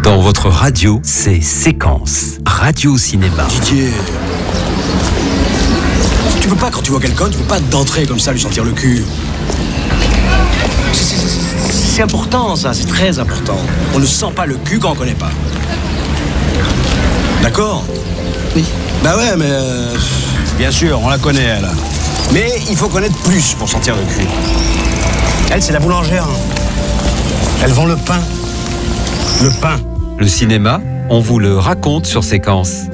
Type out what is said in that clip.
Dans votre radio, c'est Séquence. Radio Cinéma. Didier, tu peux pas, quand tu vois quelqu'un, tu peux pas d'entrer comme ça lui sentir le cul. C'est important ça, c'est très important. On ne sent pas le cul quand on connaît pas. D'accord ? Oui. Bah ouais, mais bien sûr, on la connaît elle. Mais il faut connaître plus pour sentir le cul. Elle, c'est la boulangère. Elle vend le pain. Le pain. Le cinéma, on vous le raconte sur Séquence.